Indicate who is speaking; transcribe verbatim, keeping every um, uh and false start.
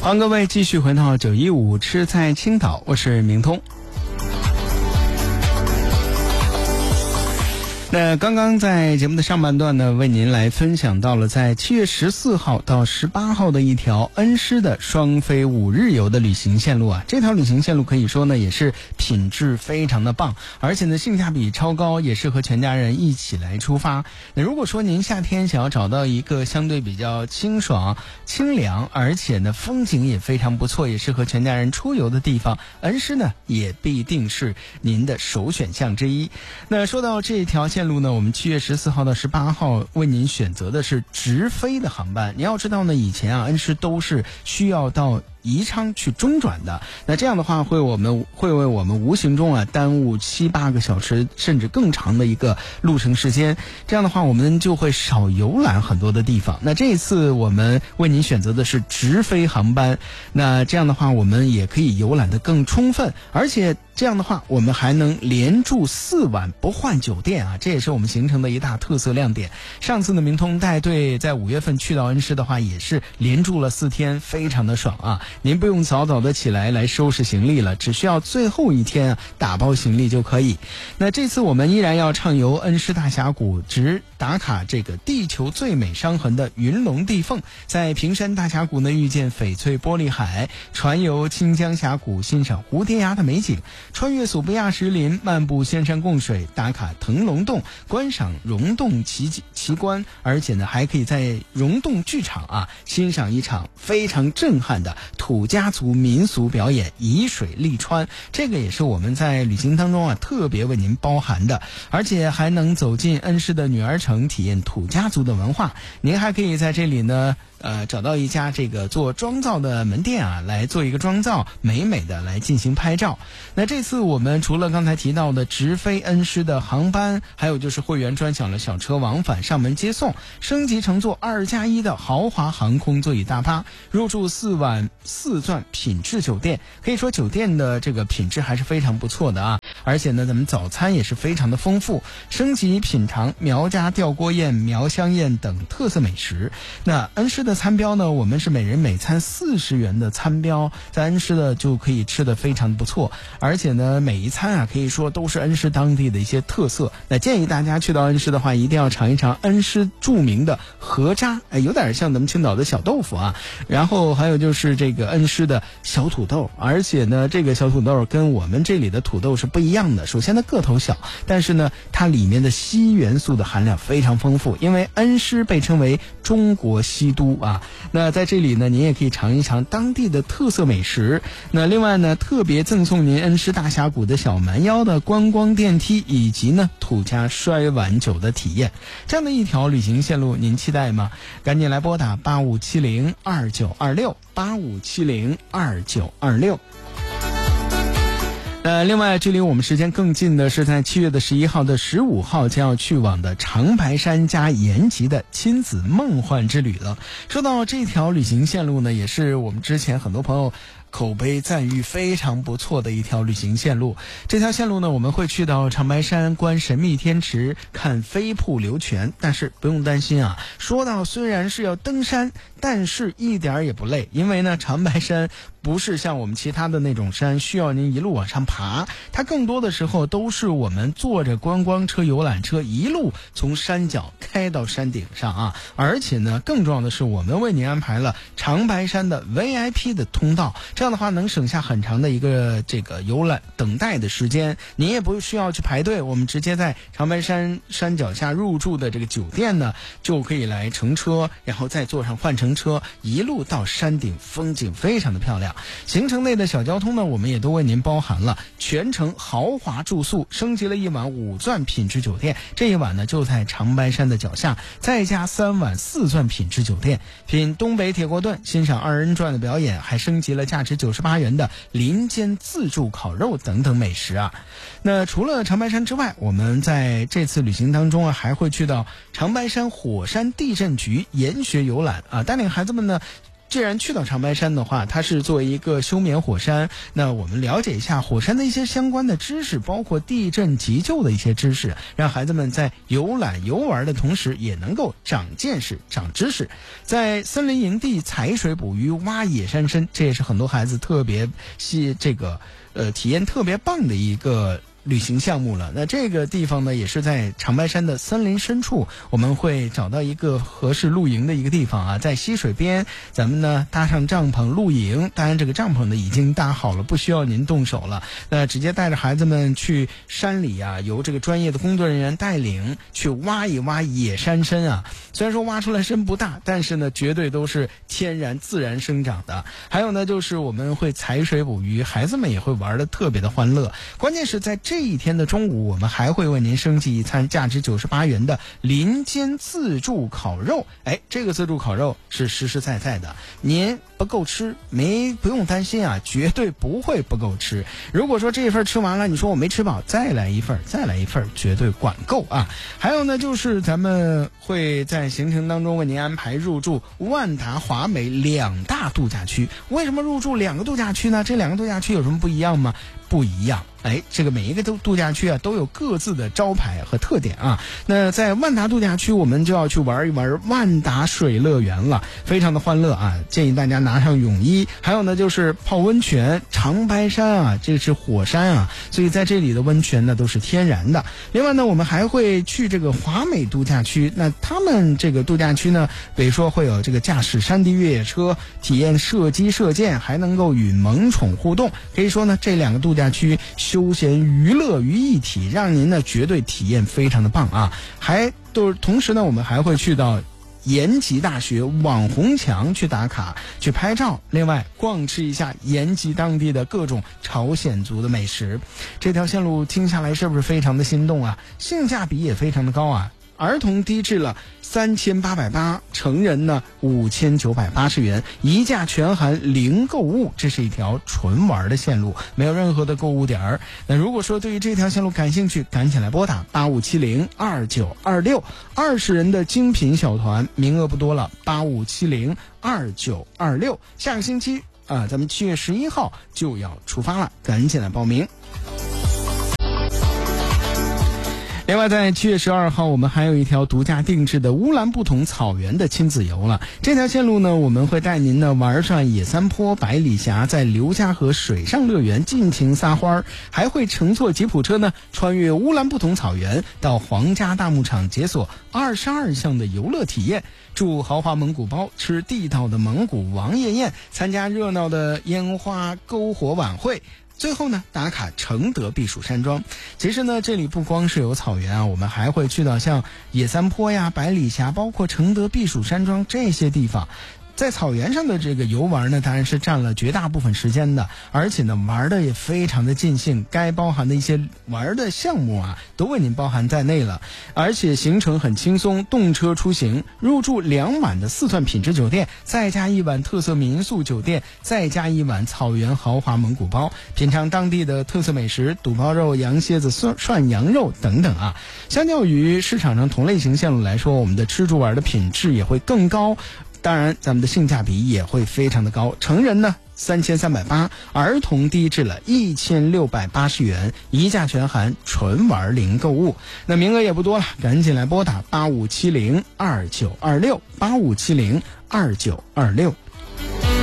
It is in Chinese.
Speaker 1: 欢迎各位继续回到九一五吃在青岛，我是明通。那刚刚在节目的上半段呢，为您来分享到了在七月十四号到十八号的一条恩施的双飞五日游的旅行线路啊。这条旅行线路可以说呢也是品质非常的棒，而且呢性价比超高，也适合全家人一起来出发。那如果说您夏天想要找到一个相对比较清爽清凉，而且呢风景也非常不错，也适合全家人出游的地方，恩施呢也必定是您的首选项之一。那说到这条线路呢，我们七月十四号到十八号为您选择的是直飞的航班。你要知道呢，以前啊恩施都是需要到宜昌去中转的，那这样的话会我们会为我们无形中啊耽误七八个小时甚至更长的一个路程时间，这样的话我们就会少游览很多的地方。那这一次我们为您选择的是直飞航班，那这样的话我们也可以游览得更充分，而且这样的话我们还能连住四晚不换酒店啊，这也是我们行程的一大特色亮点。上次呢明通带队在五月份去到恩施的话，也是连住了四天，非常的爽啊。您不用早早的起来来收拾行李了，只需要最后一天啊打包行李就可以。那这次我们依然要畅游恩施大峡谷，直打卡这个地球最美伤痕的云龙地凤，在平山大峡谷呢遇见翡翠玻璃海，船游清江峡谷欣赏蝴蝶崖的美景，穿越索布亚石林，漫步仙山贡水，打卡腾龙洞，观赏溶洞奇奇观，而且呢还可以在溶洞剧场啊欣赏一场非常震撼的土家族民俗表演沂水立川，这个也是我们在旅行当中啊特别为您包含的，而且还能走进恩施的女儿城，体验土家族的文化。您还可以在这里呢呃，找到一家这个做妆造的门店啊，来做一个妆造，美美的来进行拍照。那这次我们除了刚才提到的直飞恩施的航班，还有就是会员专享了小车往返上门接送，升级乘坐二加一的豪华航空座椅大巴，入住四晚四钻品质酒店。可以说酒店的这个品质还是非常不错的啊，而且呢咱们早餐也是非常的丰富，升级品尝苗家吊锅宴、苗香宴等特色美食。那恩施的餐标呢，我们是每人每餐四十元的餐标，在恩施的就可以吃得非常不错，而且呢每一餐啊可以说都是恩施当地的一些特色。那建议大家去到恩施的话，一定要尝一尝恩施著名的河渣，哎，有点像咱们青岛的小豆腐啊。然后还有就是这个恩施的小土豆，而且呢这个小土豆跟我们这里的土豆是不一样的。首先呢个头小，但是呢它里面的硒元素的含量非常丰富，因为恩施被称为中国硒都啊。那在这里呢您也可以尝一尝当地的特色美食。那另外呢特别赠送您恩施大峡谷的小蛮腰的观光电梯，以及呢土家摔碗酒的体验。这样的一条旅行线路您期待吗？赶紧来拨打八五七零二九二六八五七零二九二六。呃，另外距离我们时间更近的是在七月的十一号的十五号将要去往的长白山加延吉的亲子梦幻之旅了。说到这条旅行线路呢，也是我们之前很多朋友口碑赞誉非常不错的一条旅行线路。这条线路呢，我们会去到长白山观神秘天池，看飞瀑流泉。但是不用担心啊，说到虽然是要登山，但是一点也不累，因为呢长白山不是像我们其他的那种山需要您一路往上爬，它更多的时候都是我们坐着观光车游览车一路从山脚开到山顶上啊。而且呢更重要的是，我们为您安排了长白山的 V I P 的通道，这样的话能省下很长的一个这个游览等待的时间，您也不需要去排队，我们直接在长白山山脚下入住的这个酒店呢就可以来乘车，然后再坐上换乘车一路到山顶，风景非常的漂亮。行程内的小交通呢我们也都为您包含了，全程豪华住宿，升级了一晚五钻品质酒店，这一晚呢就在长白山的脚下，再加三晚四钻品质酒店，品东北铁锅炖，欣赏二人转的表演，还升级了价值九十八元的林间自助烤肉等等美食啊。那除了长白山之外，我们在这次旅行当中啊还会去到长白山火山地震局研学游览啊，带领孩子们呢既然去到长白山的话，它是作为一个休眠火山，那我们了解一下火山的一些相关的知识，包括地震急救的一些知识，让孩子们在游览游玩的同时也能够长见识长知识。在森林营地采水捕鱼挖野山参，这也是很多孩子特别系这个呃体验特别棒的一个旅行项目了。那这个地方呢，也是在长白山的森林深处，我们会找到一个合适露营的一个地方啊，在溪水边，咱们呢搭上帐篷露营。当然这个帐篷呢已经搭好了，不需要您动手了。那直接带着孩子们去山里啊，由这个专业的工作人员带领去挖一挖野山参啊。虽然说挖出来参不大，但是呢绝对都是天然自然生长的。还有呢就是我们会采水捕鱼，孩子们也会玩得特别的欢乐。关键是在这这一天的中午，我们还会为您升级一餐价值九十八元的林间自助烤肉。哎，这个自助烤肉是实实在在的，您不够吃没不用担心啊，绝对不会不够吃。如果说这一份吃完了，你说我没吃饱，再来一份，再来一份，绝对管够啊。还有呢，就是咱们会在行程当中为您安排入住万达华美两大度假区。为什么入住两个度假区呢？这两个度假区有什么不一样吗？不一样。哎，这个每一个度度假区啊都有各自的招牌和特点啊。那在万达度假区，我们就要去玩一玩万达水乐园了，非常的欢乐啊！建议大家拿上泳衣。还有呢，就是泡温泉，长白山啊，这是火山啊，所以在这里的温泉呢都是天然的。另外呢，我们还会去这个华美度假区。那他们这个度假区呢，比如说会有这个驾驶山地越野车，体验射击射箭，还能够与萌宠互动。可以说呢，这两个度假区休闲娱乐于一体，让您呢绝对体验非常的棒啊！还都同时呢，我们还会去到延吉大学网红墙去打卡去拍照，另外逛吃一下延吉当地的各种朝鲜族的美食。这条线路听下来是不是非常的心动啊？性价比也非常的高啊！儿童低至了三千八百八，成人呢五千九百八十元，一价全含零购物，这是一条纯玩的线路，没有任何的购物点儿。那如果说对于这条线路感兴趣，赶紧来拨打八五七零二九二六，二十人的精品小团，名额不多了，八五七零二九二六，下个星期啊，咱们七月十一号就要出发了，赶紧来报名。另外在七月十二号，我们还有一条独家定制的乌兰布统草原的亲子游了。这条线路呢，我们会带您呢玩上野三坡、百里峡，在刘家河水上乐园尽情撒欢，还会乘坐吉普车呢穿越乌兰布统草原，到皇家大牧场解锁二十二项的游乐体验，住豪华蒙古包，吃地道的蒙古王爷宴，参加热闹的烟花篝火晚会。最后呢，打卡承德避暑山庄。其实呢，这里不光是有草原啊，我们还会去到像野三坡呀、百里峡，包括承德避暑山庄这些地方。在草原上的这个游玩呢，当然是占了绝大部分时间的，而且呢玩的也非常的尽兴，该包含的一些玩的项目啊都为您包含在内了。而且行程很轻松，动车出行，入住两晚的四钻品质酒店，再加一晚特色民宿酒店，再加一晚草原豪华蒙古包，品尝当地的特色美食，肚包肉、羊蝎子、涮涮羊肉等等啊。相较于市场上同类型线路来说，我们的吃住玩的品质也会更高。当然咱们的性价比也会非常的高，成人呢三千三百八，儿童低至了一千六百八十元，一价全含，纯玩零购物。那名额也不多了，赶紧来拨打八五七零二九二六，八五七零二九二六。